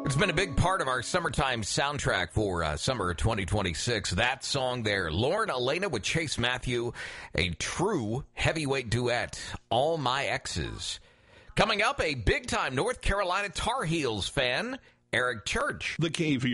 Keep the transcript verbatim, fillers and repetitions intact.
It's been a big part of our summertime soundtrack for uh, summer twenty twenty-six. That song there, Lauren Elena with Chase Matthew, a true heavyweight duet, All My Exes. Coming up, a big-time North Carolina Tar Heels fan, Eric Church. The K V